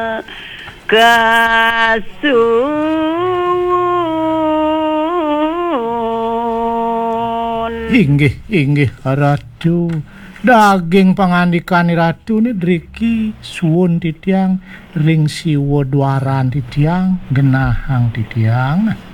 Kasuwun. Inggih Ratu. Daging pangandikane Ratu ni driki suwun titiang ring siwa dwaran titiang genahang titiang.